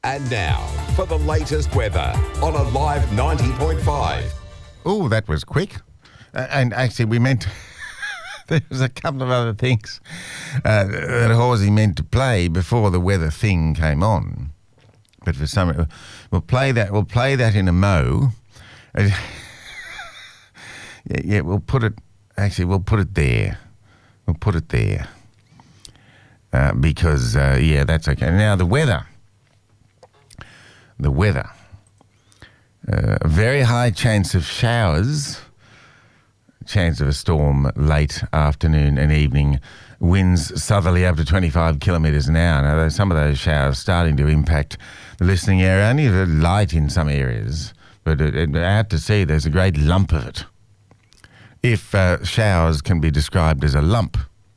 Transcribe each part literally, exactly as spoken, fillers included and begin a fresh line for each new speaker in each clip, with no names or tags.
And now, for the latest weather on Alive ninety point five.
Oh, that was quick. Uh, and actually, we meant... there was a couple of other things uh, that Horsey meant to play before the weather thing came on. But for some... We'll play that, we'll play that in a mo. Uh, yeah, yeah, we'll put it... Actually, we'll put it there. We'll put it there. Uh, because, uh, yeah, that's okay. Now, the weather... The weather. Uh, a very high chance of showers, chance of a storm late afternoon and evening, winds southerly up to twenty-five kilometres an hour. Now, some of those showers starting to impact the listening area, only light in some areas, but it, it, out to sea there's a great lump of it. If uh, showers can be described as a lump,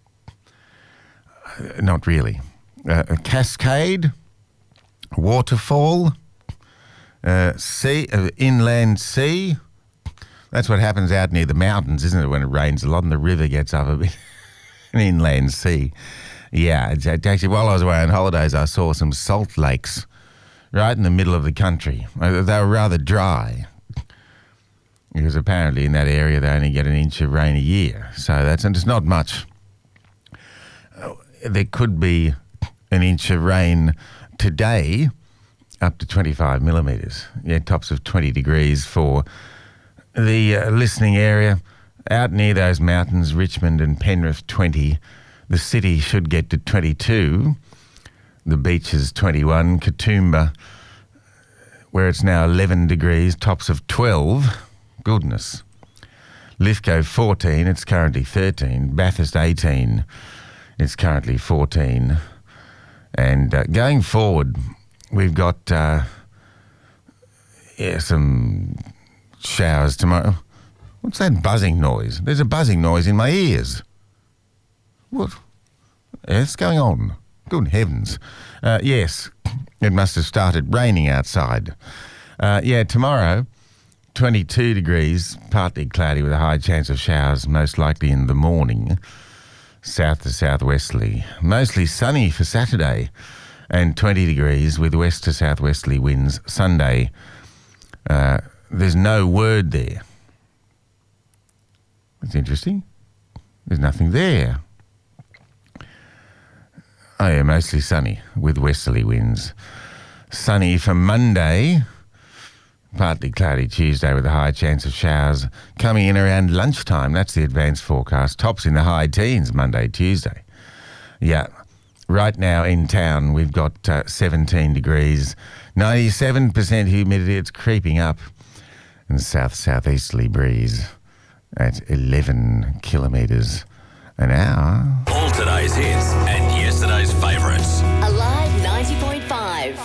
uh, not really. Uh, a cascade, waterfall, Uh, sea, uh, inland sea. That's what happens out near the mountains, isn't it, when it rains a lot and the river gets up a bit. An inland sea. Yeah, it's, it's actually, while I was away on holidays, I saw some salt lakes right in the middle of the country. Uh, they were rather dry because apparently in that area they only get an inch of rain a year. So that's, and it's not much. Uh, there could be an inch of rain today, up to twenty-five millimetres. Yeah, tops of twenty degrees for the uh, listening area. Out near those mountains, Richmond and Penrith, twenty. The city should get to twenty-two. The beaches, twenty-one. Katoomba, where it's now eleven degrees, tops of twelve. Goodness. Lithgow, fourteen. It's currently thirteen. Bathurst, eighteen. It's currently fourteen. And uh, going forward... We've got uh, yeah, some showers tomorrow. What's that buzzing noise? There's a buzzing noise in my ears. What? What's going on? Good heavens. Uh, yes, it must have started raining outside. Uh, yeah, tomorrow, twenty-two degrees, partly cloudy with a high chance of showers, most likely in the morning, south to southwesterly. Mostly sunny for Saturday. And twenty degrees with west to southwesterly winds. Sunday, uh, there's no word there. That's interesting. There's nothing there. Oh yeah, mostly sunny with westerly winds. Sunny for Monday. Partly cloudy Tuesday with a high chance of showers coming in around lunchtime. That's the advanced forecast. Tops in the high teens Monday, Tuesday. Yeah. Right now in town, we've got uh, seventeen degrees, ninety-seven percent humidity. It's creeping up. And south-southeasterly breeze at eleven kilometres an hour.
All today's hits and yesterday's favourites.
Alive ninety point five.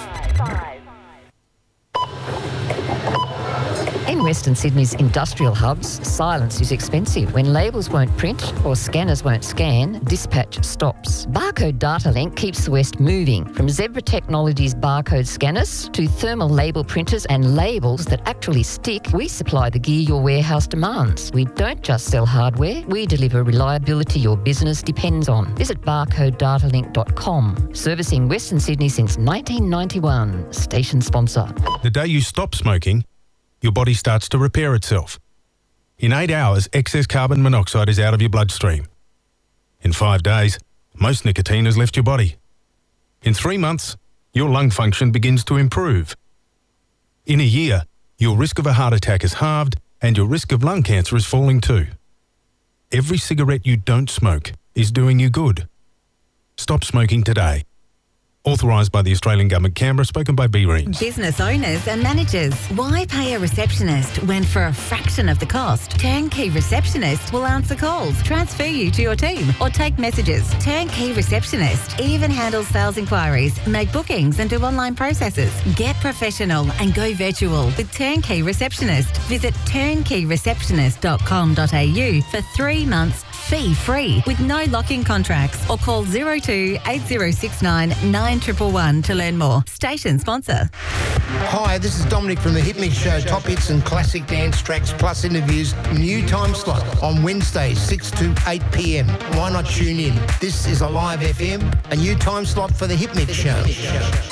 In Western Sydney's industrial hubs, silence is expensive. When labels won't print or scanners won't scan, dispatch stops. Barcode Data Link keeps the West moving. From Zebra Technologies barcode scanners to thermal label printers and labels that actually stick, we supply the gear your warehouse demands. We don't just sell hardware, we deliver reliability your business depends on. Visit barcode data link dot com. Servicing Western Sydney since nineteen ninety-one. Station sponsor.
The day you stop smoking, your body starts to repair itself. In eight hours, excess carbon monoxide is out of your bloodstream. In five days, most nicotine has left your body. In three months, your lung function begins to improve. In a year, your risk of a heart attack is halved and your risk of lung cancer is falling too. Every cigarette you don't smoke is doing you good. Stop smoking today. Authorised by the Australian Government, Canberra, spoken by B Reams.
Business owners and managers, why pay a receptionist when for a fraction of the cost, Turnkey Receptionist will answer calls, transfer you to your team or take messages. Turnkey Receptionist even handles sales inquiries, make bookings and do online processes. Get professional and go virtual with Turnkey Receptionist. Visit turnkey receptionist dot com dot a u for three months fee-free with no lock-in contracts or call zero two eight zero six nine nine one one one to learn more. Station sponsor.
Hi, this is Dominic from the Hit Mix Show. Top hits and classic dance tracks plus interviews. New time slot on Wednesdays, six to eight p m. Why not tune in? This is Alive F M, a new time slot for the Hit Mix Show.